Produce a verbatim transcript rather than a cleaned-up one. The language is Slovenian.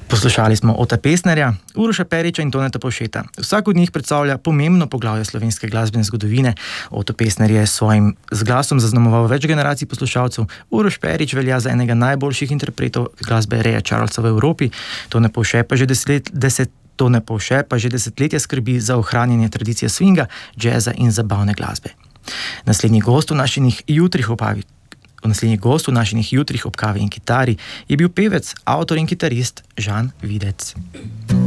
Poslušali smo Ota Pestnerja, Uroša Periča in Toneta Povšeta. Vsak od njih predstavlja pomembno poglavje slovenske glasbene zgodovine. Oto Pestner je s svojim z glasom zaznamoval več generacij poslušalcev. Uroš Perič velja za enega najboljših interpretov glasbe Raya Charlesa v Evropi. Tone Povše pa že deset, deset, Tone Povše pa že desetletja skrbi za ohranjanje tradicije swinga, džeza in zabavne glasbe. Naslednji gost v naših jutrih opavi Naslednji gost v naših jutrih ob kavi in kitari je bil pevec, avtor in kitarist Žan Videc.